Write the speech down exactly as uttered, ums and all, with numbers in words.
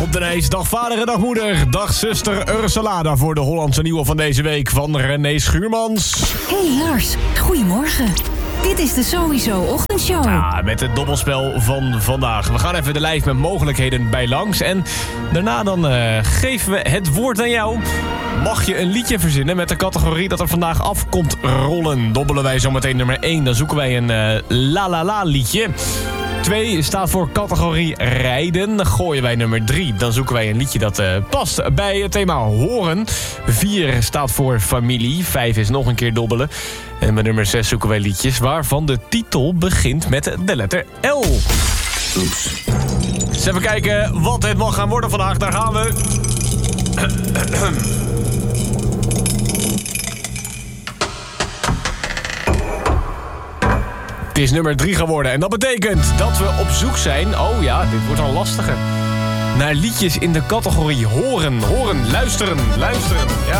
op de reis. Dag vader en dag moeder. Dag zuster Ursula voor de Hollandse nieuwe van deze week van René Schuurmans. Hey Lars, goedemorgen. Dit is de Sowieso Ochtendshow. Ja, met het dobbelspel van vandaag. We gaan even de lijst met mogelijkheden bij langs. En daarna dan uh, geven we het woord aan jou. Mag je een liedje verzinnen met de categorie dat er vandaag af komt rollen. Dobbelen wij zometeen nummer één. Dan zoeken wij een uh, la la la liedje. twee staat voor categorie rijden. Dan gooien wij nummer drie. Dan zoeken wij een liedje dat uh, past bij het thema horen. vier staat voor familie. vijf is nog een keer dobbelen. En bij nummer zes zoeken wij liedjes waarvan de titel begint met de letter L. Oeps. Eens even kijken wat het mag gaan worden vandaag. Daar gaan we. Het is nummer drie geworden en dat betekent dat we op zoek zijn... Oh ja, dit wordt al lastiger. Naar liedjes in de categorie horen. Horen, luisteren, luisteren. Ja.